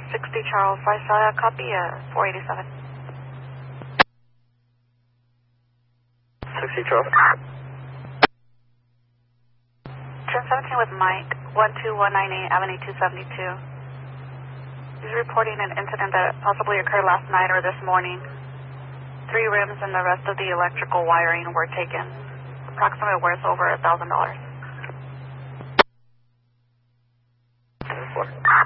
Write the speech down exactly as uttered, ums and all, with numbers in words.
sixty Charles, I saw a copy, uh, four eighty-seven. sixty Charles. ten seventeen with Mike, one two one nine eight Avenue two seventy-two. He's reporting an incident that possibly occurred last night or this morning. Three rims and the rest of the electrical wiring were taken. Approximate worth over a thousand dollars.